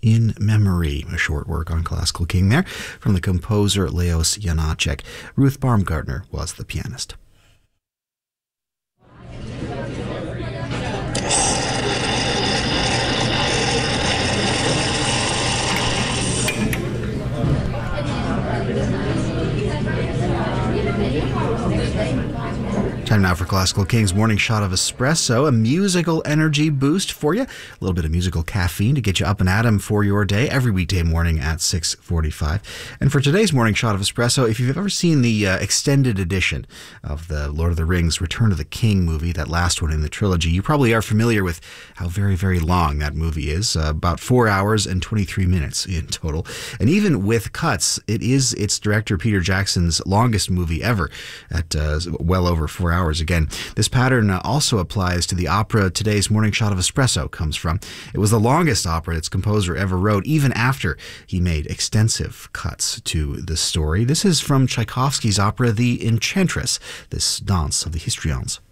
in Memory, a short work on Classical King there from the composer Leos Janáček. Ruth Baumgartner was the pianist. Time now for Classical King's Morning Shot of Espresso, a musical energy boost for you. A little bit of musical caffeine to get you up and at 'em for your day every weekday morning at 6:45. And for today's Morning Shot of Espresso, if you've ever seen the extended edition of the Lord of the Rings Return of the King movie, that last one in the trilogy, you probably are familiar with how very, very long that movie is, about 4 hours and 23 minutes in total. And even with cuts, it is its director Peter Jackson's longest movie ever at well over 4 hours. Again, this pattern also applies to the opera today's Morning Shot of Espresso comes from. It was the longest opera its composer ever wrote, even after he made extensive cuts to the story. This is from Tchaikovsky's opera The Enchantress, this dance of the histrions.